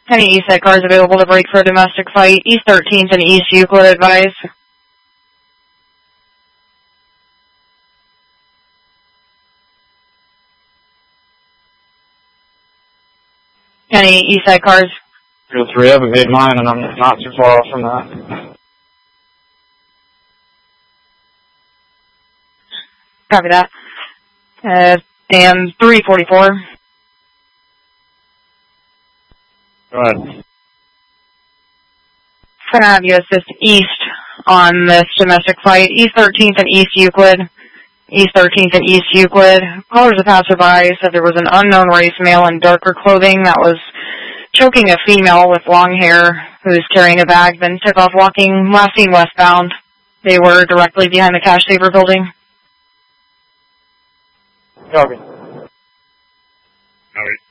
Any east side cars available to break for a domestic fight? East 13th and East Euclid, advise. Any east side cars? 303, I haven't made mine, and I'm not too far off from that. Copy that. And 344. Go ahead. Can I have you assist east on this domestic fight? East 13th and East Euclid. East 13th and East Euclid. Callers a passerby said there was an unknown race male in darker clothing that was choking a female with long hair who was carrying a bag, then took off walking, last seen westbound. They were directly behind the Cash Saver building. Copy. Copy.